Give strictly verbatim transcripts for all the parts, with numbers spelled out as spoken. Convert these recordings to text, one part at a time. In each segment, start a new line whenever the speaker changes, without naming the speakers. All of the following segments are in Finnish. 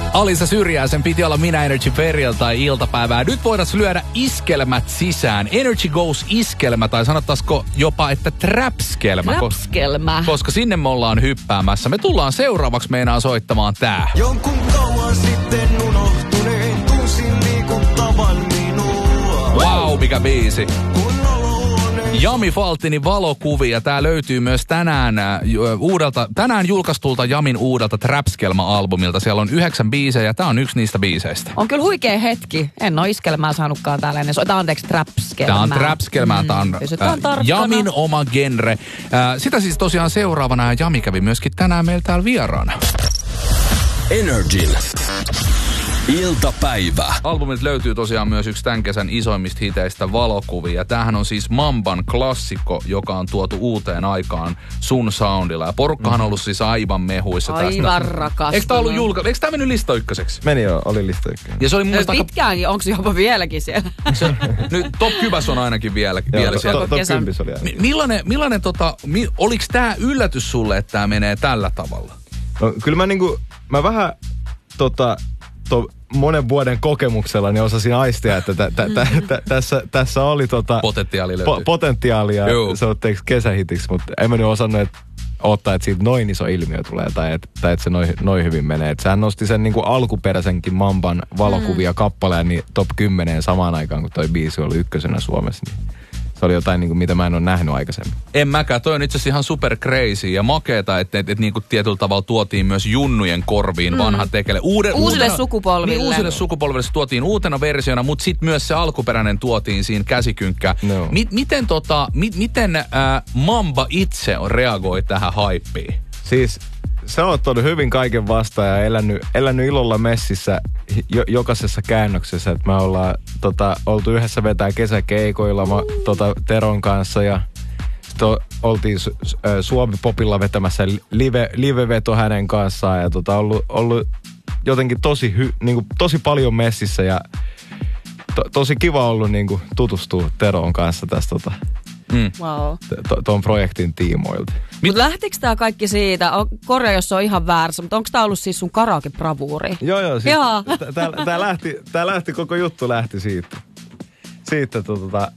Alisa Syrjäisen piti olla Minä Energy perjantai-iltapäivää. Nyt voidaan lyödä iskelmät sisään. Energy Goes iskelmä, tai sanottaisiko jopa, että trapskelmä.
Trapskelmä.
Koska sinne me ollaan hyppäämässä. Me tullaan seuraavaksi meinaan soittamaan tää.
Jonkun kauan sitten unohtuneen tunsin liikuttavan minua.
Wow, mikä biisi. Jami Faltinin valokuvia. Tää löytyy myös tänään, äh, uudelta, tänään julkaistulta Jamin uudelta Trapskelma-albumilta. Siellä on yhdeksän biisejä ja tää on yksi niistä biiseistä.
On kyllä huikea hetki. En oo iskelmää saanutkaan täällä ennen. Tää on anteeksi Trapskelmää.
Tää on Trapskelmää. Mm, tää on äh, Jamin oma genre. Äh, sitä siis tosiaan seuraavana ja Jami kävi myöskin tänään meillä täällä vieraana.
Energin iltapäivä.
Albumilta löytyy tosiaan myös yksi tämän kesän isoimmista hiteistä, valokuvia. Tämähän on siis Mamban klassikko, joka on tuotu uuteen aikaan sun soundilla. Ja porukkahan on ollut siis aivan mehuissa tästä.
Aivan rakastunut.
Eikö tää ollut julka... Eikö tää mennyt lista ykköseksi?
Meni jo, oli lista ykkönen.
Ja se oli mun mielestä
pitkäänkin, aika... onko se jopa vieläkin siellä?
Se, nyt top kypäs on ainakin vielä,
Joo,
vielä
to,
siellä.
To, top kympis oli ainakin.
Millainen, millainen tota... Mi, oliks tää yllätys sulle, että tää menee tällä tavalla?
No kyllä mä niinku... Mä vähän tota... To, monen vuoden kokemuksella niin osasin aistia, että tä, tä, tä, tä, tässä, tässä oli tota...
Potentiaali löytyy.
Po, potentiaalia se on kesähitiksi, mutta en mä nyt osannut että odottaa, että siitä noin iso ilmiö tulee tai että, tai että se noin, noin hyvin menee. Että sehän nosti sen niin kuin alkuperäisenkin Mamban valokuvia mm. kappaleen niin top kymmeneen samaan aikaan, kun toi biisi oli ykkösenä Suomessa. Niin se oli jotain, niin kuin, mitä mä en ole nähnyt aikaisemmin.
En mäkään. Toi on itse asiassa ihan super crazy ja makeeta, että et, et, niin kuin tietyllä tavalla tuotiin myös junnujen korviin mm. vanha tekele. Uuden,
uusille
uutena,
sukupolville.
Niin, uusille sukupolville se tuotiin uutena versiona, mutta sitten myös se alkuperäinen tuotiin siinä käsikynkkä.
No.
Mi- miten tota, mi- miten äh, Mamba itse reagoi tähän haippiin?
Siis sä oot ollut hyvin kaiken vastaan ja elänyt, elänyt ilolla messissä jo, jokaisessa käännöksessä. Että me ollaan tota, oltu yhdessä vetää kesäkeikoilla mä, tota, Teron kanssa ja sitten oltiin su, äh, Suomi-popilla vetämässä live, live-veto hänen kanssaan ja tota, ollut, ollut jotenkin tosi, hy, niinku, tosi paljon messissä ja to, tosi kiva ollut niinku, tutustua Teron kanssa tästä tota,
mm. wow.
tuon projektin tiimoilta.
Mutta lähtikö tää kaikki siitä, korjaa jos se on ihan väärässä, mutta onko tää ollut siis sun karaoke-bravuuri?
Joo, joo. Siis tää, tää, lähti, tää lähti, koko juttu lähti siitä. Siitä tota,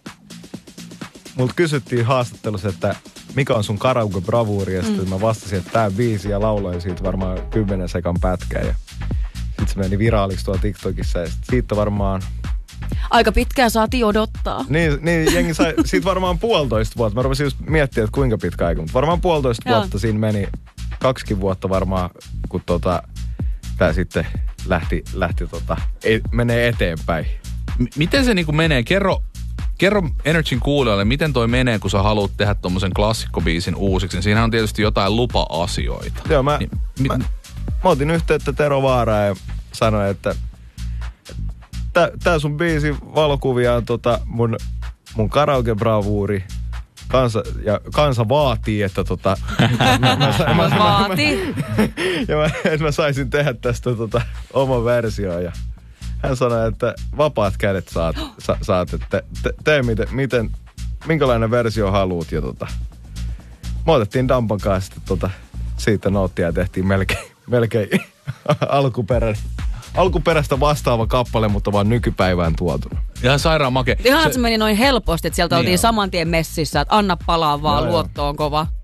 multa kysyttiin haastattelussa, että mikä on sun karaoke-bravuuri, ja sitten mm. mä vastasin, että tää biisi ja lauloin siitä varmaan kymmenen sekan pätkää. Ja sit se meni viraaliksi tuolla TikTokissa ja siitä varmaan...
Aika pitkään saatiin odottaa.
Niin, niin jengi sai siitä varmaan puolitoista vuotta. Mä rupesin just miettimään, että kuinka pitkä aika. Mutta varmaan puolitoista Joo. vuotta siinä meni. Kaksikin vuotta varmaan, kun tota, tää sitten lähti, lähti tota, ei, menee eteenpäin.
M- miten se niinku menee? Kerro, kerro Energyn kuulijoille, miten toi menee, kun sä haluat tehdä tommosen klassikkobiisin uusiksi. Siinä on tietysti jotain lupa-asioita.
Joo, mä,
niin,
mä, mä otin yhteyttä Tero Vaaraan ja sanoin, että Tää, tää sun biisi valokuvia on tota mun, mun karaoke-bravuuri. Kansa, ja kansa vaatii, että tota... mä, mä, mä, mä,
Vaati.
Ja mä, että mä saisin tehdä tästä tota oman version. Ja hän sanoi, että vapaat kädet saat, sa, saat että te, tee miten, miten, minkälainen versio haluut. Ja tota, me otettiin Dampan kanssa tota, siitä noottia ja tehtiin melkein, melkein alkuperäinen. Alkuperäistä vastaava kappale, mutta vaan nykypäivään tuotuna.
Ihan sairaan makea.
Ihan se... se meni noin helposti, että sieltä niin oltiin saman tien messissä, että anna palaa vaan, no, luotto on kova.